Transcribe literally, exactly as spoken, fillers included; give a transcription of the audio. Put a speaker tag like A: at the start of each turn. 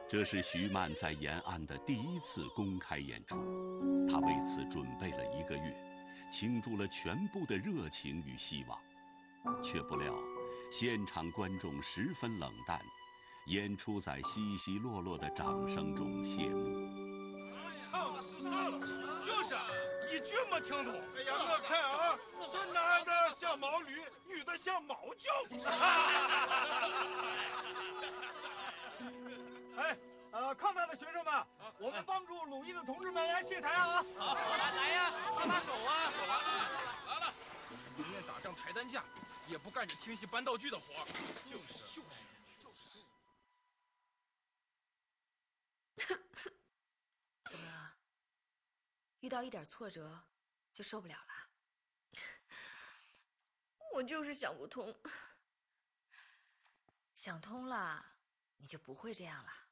A: 这是徐曼在延安的第一次公开演出，她为此准备了一个月，倾注了全部的热情与希望，却不料现场观众十分冷淡，演出在稀稀落落的掌声中谢幕。
B: 唱的是啥了？就是一句没听懂。哎呀，我看啊，这男的像毛驴，女的像毛叫。哎，呃，抗战的学生们，我们帮助鲁豫的同志们来卸台啊！
C: 好，来来呀，搭把手啊！手啊！来了，宁愿打仗抬担架，也不干这听戏搬道具的活。就是就是就是。
D: 怎么了？遇到一点挫折就受不了了？
E: 我就是想不通。
D: 想通了，你就不会这样了。